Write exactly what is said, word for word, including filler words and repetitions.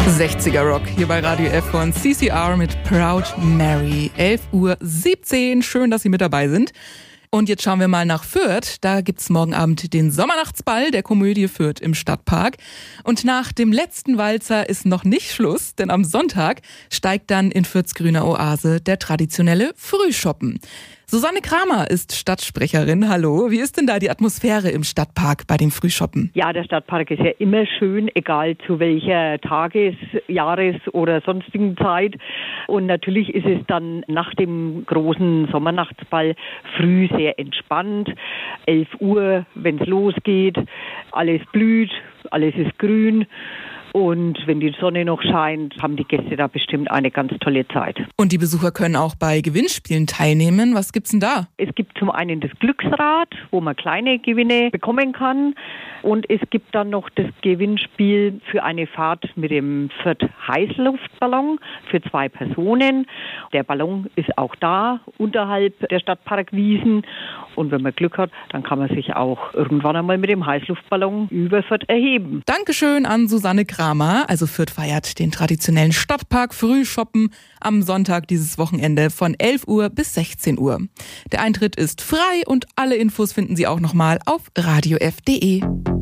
sechziger Rock hier bei Radio F von C C R mit Proud Mary. elf Uhr siebzehn. Schön, dass Sie mit dabei sind. Und jetzt schauen wir mal nach Fürth. Da gibt's morgen Abend den Sommernachtsball der Komödie Fürth im Stadtpark. Und nach dem letzten Walzer ist noch nicht Schluss, denn am Sonntag steigt dann in Fürths grüner Oase der traditionelle Frühschoppen. Susanne Kramer ist Stadtsprecherin. Hallo, wie ist denn da die Atmosphäre im Stadtpark bei dem Frühshoppen? Ja, der Stadtpark ist ja immer schön, egal zu welcher Tages-, Jahres- oder sonstigen Zeit. Und natürlich ist es dann nach dem großen Sommernachtsball früh sehr entspannt. elf Uhr, wenn es losgeht, alles blüht, alles ist grün. Und wenn die Sonne noch scheint, haben die Gäste da bestimmt eine ganz tolle Zeit. Und die Besucher können auch bei Gewinnspielen teilnehmen. Was gibt's denn da? Es gibt zum einen das Glücksrad, wo man kleine Gewinne bekommen kann. Und es gibt dann noch das Gewinnspiel für eine Fahrt mit dem Fürth Heißluftballon für zwei Personen. Der Ballon ist auch da, unterhalb der Stadtparkwiesen. Und wenn man Glück hat, dann kann man sich auch irgendwann einmal mit dem Heißluftballon über Fürth erheben. Dankeschön an Susanne Kramer. Also Fürth feiert den traditionellen Stadtpark Frühshoppen am Sonntag dieses Wochenende von elf Uhr bis sechzehn Uhr. Der Eintritt ist frei und alle Infos finden Sie auch nochmal auf radio f punkt de.